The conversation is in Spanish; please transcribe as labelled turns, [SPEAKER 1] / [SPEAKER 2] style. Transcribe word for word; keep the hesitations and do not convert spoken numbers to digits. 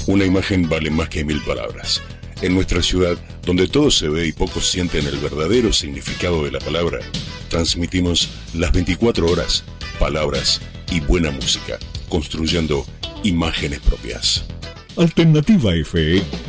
[SPEAKER 1] Una imagen vale más que mil palabras. En nuestra ciudad, donde todo se ve y pocos sienten el verdadero significado de la palabra, transmitimos las veinticuatro horas, palabras y buena música, construyendo imágenes propias.
[SPEAKER 2] Alternativa F